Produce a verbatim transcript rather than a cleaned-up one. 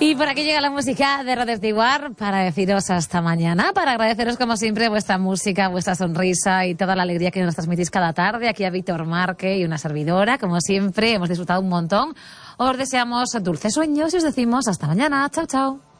Y por aquí llega la música de Rod Stewart para deciros hasta mañana, para agradeceros como siempre vuestra música, vuestra sonrisa y toda la alegría que nos transmitís cada tarde. Aquí a Víctor Marque y una servidora, como siempre, hemos disfrutado un montón. Os deseamos dulces sueños y os decimos hasta mañana. Chao, chao.